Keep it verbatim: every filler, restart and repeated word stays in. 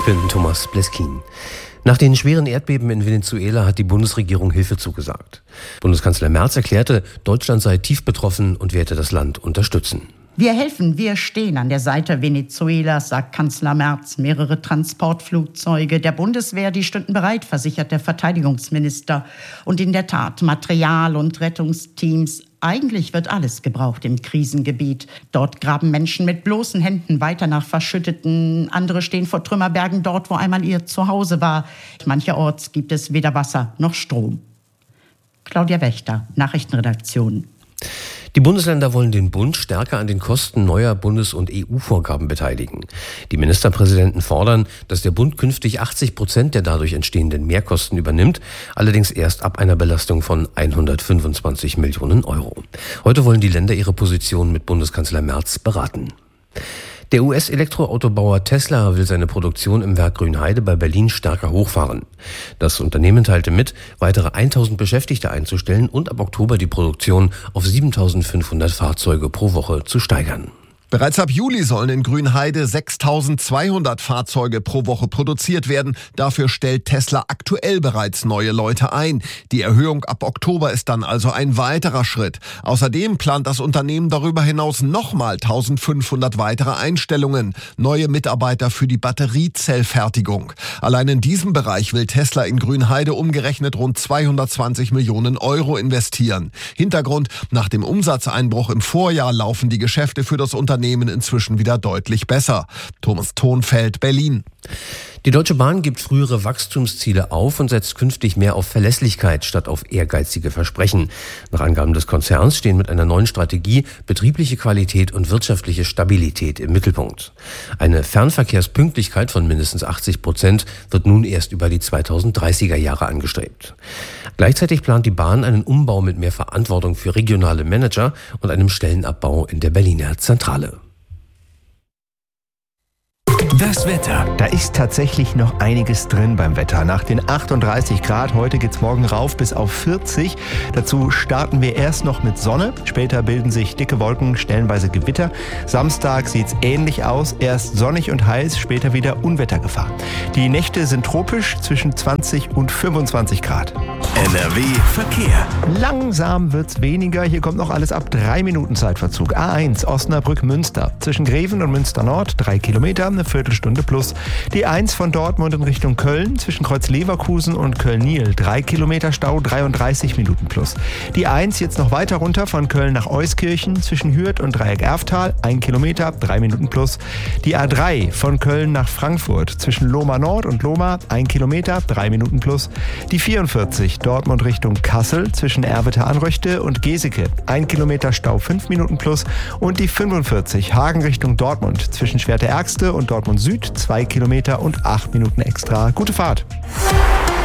bin Thomas Bleskin. Nach den schweren Erdbeben in Venezuela hat die Bundesregierung Hilfe zugesagt. Bundeskanzler Merz erklärte, Deutschland sei tief betroffen und werde das Land unterstützen. Wir helfen, wir stehen an der Seite Venezuelas, sagt Kanzler Merz. Mehrere Transportflugzeuge der Bundeswehr, die stünden bereit, versichert der Verteidigungsminister. Und in der Tat, Material und Rettungsteams. Eigentlich wird alles gebraucht im Krisengebiet. Dort graben Menschen mit bloßen Händen weiter nach Verschütteten. Andere stehen vor Trümmerbergen dort, wo einmal ihr Zuhause war. Mancherorts gibt es weder Wasser noch Strom. Claudia Wächter, Nachrichtenredaktion. Die Bundesländer wollen den Bund stärker an den Kosten neuer Bundes- und E U-Vorgaben beteiligen. Die Ministerpräsidenten fordern, dass der Bund künftig achtzig Prozent der dadurch entstehenden Mehrkosten übernimmt, allerdings erst ab einer Belastung von hundertfünfundzwanzig Millionen Euro. Heute wollen die Länder ihre Position mit Bundeskanzler Merz beraten. Der U S-Elektroautobauer Tesla will seine Produktion im Werk Grünheide bei Berlin stärker hochfahren. Das Unternehmen teilte mit, weitere tausend Beschäftigte einzustellen und ab Oktober die Produktion auf siebentausendfünfhundert Fahrzeuge pro Woche zu steigern. Bereits ab Juli sollen in Grünheide sechstausendzweihundert Fahrzeuge pro Woche produziert werden. Dafür stellt Tesla aktuell bereits neue Leute ein. Die Erhöhung ab Oktober ist dann also ein weiterer Schritt. Außerdem plant das Unternehmen darüber hinaus nochmal eintausendfünfhundert weitere Einstellungen. Neue Mitarbeiter für die Batteriezellfertigung. Allein in diesem Bereich will Tesla in Grünheide umgerechnet rund zweihundertzwanzig Millionen Euro investieren. Hintergrund: Nach dem Umsatzeinbruch im Vorjahr laufen die Geschäfte für das Unternehmen inzwischen wieder deutlich besser. Thomas Thonfeld, Berlin. Die Deutsche Bahn gibt frühere Wachstumsziele auf und setzt künftig mehr auf Verlässlichkeit statt auf ehrgeizige Versprechen. Nach Angaben des Konzerns stehen mit einer neuen Strategie betriebliche Qualität und wirtschaftliche Stabilität im Mittelpunkt. Eine Fernverkehrspünktlichkeit von mindestens achtzig Prozent wird nun erst über die zweitausenddreißiger Jahre angestrebt. Gleichzeitig plant die Bahn einen Umbau mit mehr Verantwortung für regionale Manager und einem Stellenabbau in der Berliner Zentrale. Das Wetter. Da ist tatsächlich noch einiges drin beim Wetter. Nach den achtunddreißig Grad, heute geht's morgen rauf bis auf vierzig. Dazu starten wir erst noch mit Sonne. Später bilden sich dicke Wolken, stellenweise Gewitter. Samstag sieht's ähnlich aus. Erst sonnig und heiß, später wieder Unwettergefahr. Die Nächte sind tropisch, zwischen zwanzig und fünfundzwanzig Grad. N R W Verkehr. Langsam wird's weniger. Hier kommt noch alles ab drei Minuten Zeitverzug. A eins Osnabrück-Münster. Zwischen Greven und Münster Nord drei Kilometer, eine Viertelstunde plus. Die eins von Dortmund in Richtung Köln, zwischen Kreuz Leverkusen und Köln-Niel, drei Kilometer Stau, dreiunddreißig Minuten plus. Die eins jetzt noch weiter runter von Köln nach Euskirchen, zwischen Hürth und Dreieck-Erftal, ein Kilometer, drei Minuten plus. Die A drei von Köln nach Frankfurt, zwischen Lohmar Nord und Lohmar, ein Kilometer, drei Minuten plus. Die vierundvierzig Dortmund Richtung Kassel, zwischen Erwitte-Anröchte und Geseke, ein Kilometer Stau, fünf Minuten plus. Und die fünfundvierzig Hagen Richtung Dortmund, zwischen Schwerte-Ärgste und Dortmund Süd, zwei Kilometer und acht Minuten extra. Gute Fahrt.